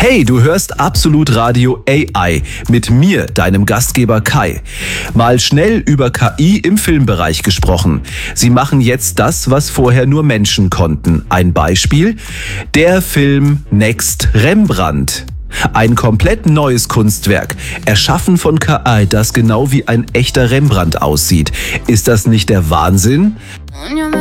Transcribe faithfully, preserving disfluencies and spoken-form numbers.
Hey, du hörst Absolut Radio A I mit mir, deinem Gastgeber Kai. Mal schnell über K I im Filmbereich gesprochen. Sie machen jetzt das, was vorher nur Menschen konnten. Ein Beispiel: der Film Next Rembrandt. Ein komplett neues Kunstwerk, erschaffen von K I, das genau wie ein echter Rembrandt aussieht. Ist das nicht der Wahnsinn?